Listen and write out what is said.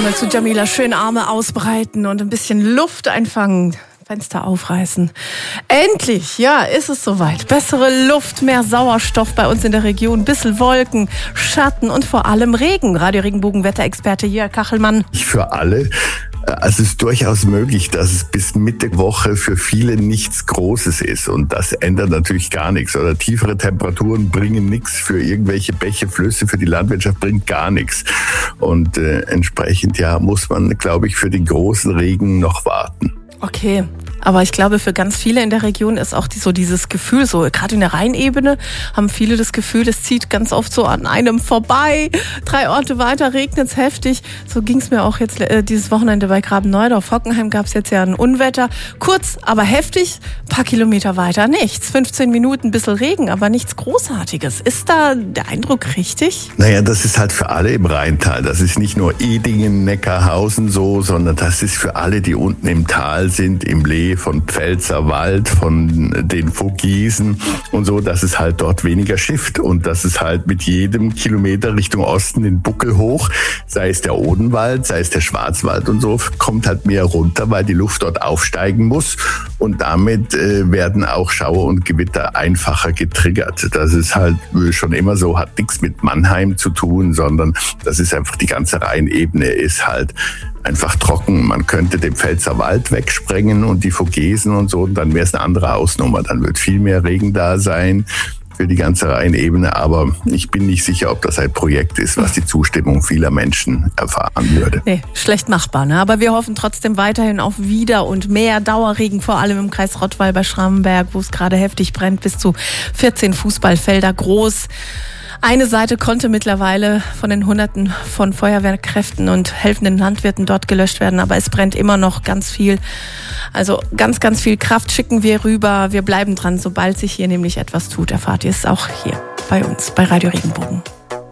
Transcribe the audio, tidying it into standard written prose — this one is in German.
Einmal zu Jamila, schön Arme ausbreiten und ein bisschen Luft einfangen. Fenster aufreißen. Endlich, ja, ist es soweit. Bessere Luft, mehr Sauerstoff bei uns in der Region, bisschen Wolken, Schatten und vor allem Regen. Radio Regenbogen Wetterexperte Jörg Kachelmann. Für alle. Also es ist durchaus möglich, dass es bis Mitte Woche für viele nichts Großes ist. Und das ändert natürlich gar nichts. Oder tiefere Temperaturen bringen nichts für irgendwelche Bäche, Flüsse, für die Landwirtschaft bringt gar nichts. Und entsprechend muss man, glaube ich, für den großen Regen noch warten. Okay, aber ich glaube, für ganz viele in der Region ist auch dieses Gefühl so, gerade in der Rheinebene haben viele das Gefühl, es zieht ganz oft so an einem vorbei. 3 Orte weiter regnet es heftig. So ging es mir auch jetzt dieses Wochenende bei Graben-Neudorf. Hockenheim gab es jetzt ja ein Unwetter. Kurz, aber heftig. Ein paar Kilometer weiter nichts. 15 Minuten, ein bisschen Regen, aber nichts Großartiges. Ist da der Eindruck richtig? Naja, das ist halt für alle im Rheintal. Das ist nicht nur Edingen, Neckarhausen so, sondern das ist für alle, die unten im Tal sind, im Lee, von Pfälzerwald, von den Vogesen und so, dass es halt dort weniger schifft und dass es halt mit jedem Kilometer Richtung Osten den Buckel hoch, sei es der Odenwald, sei es der Schwarzwald und so, kommt halt mehr runter, weil die Luft dort aufsteigen muss und damit werden auch Schauer und Gewitter einfacher getriggert. Das ist halt schon immer so, hat nichts mit Mannheim zu tun, sondern das ist einfach, die ganze Rheinebene ist halt einfach trocken. Man könnte den Pfälzerwald wegsprengen und die Vogesen und so, und dann wäre es eine andere Hausnummer. Dann wird viel mehr Regen da sein für die ganze Rheinebene, aber ich bin nicht sicher, ob das ein Projekt ist, was die Zustimmung vieler Menschen erfahren würde. Nee, schlecht machbar, ne? Aber wir hoffen trotzdem weiterhin auf wieder und mehr Dauerregen, vor allem im Kreis Rottweil bei Schrammenberg, wo es gerade heftig brennt, bis zu 14 Fußballfelder groß. Eine Seite konnte mittlerweile von den Hunderten von Feuerwehrkräften und helfenden Landwirten dort gelöscht werden, aber es brennt immer noch ganz viel. Also ganz, ganz viel Kraft schicken wir rüber. Wir bleiben dran, sobald sich hier nämlich etwas tut, erfahrt ihr es auch hier bei uns, bei Radio Regenbogen.